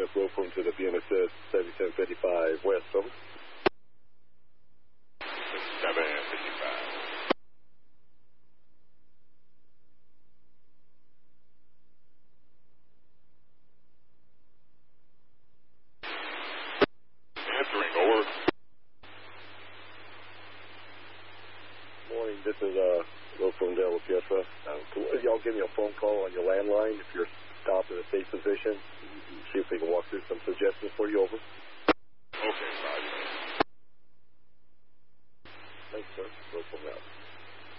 unit flow from to the BMSS 7755 West, over. 755. Answering, over. Morning, this is Will from Del Piazza. Y'all give me a phone call on your landline if you're stopped in a safe position.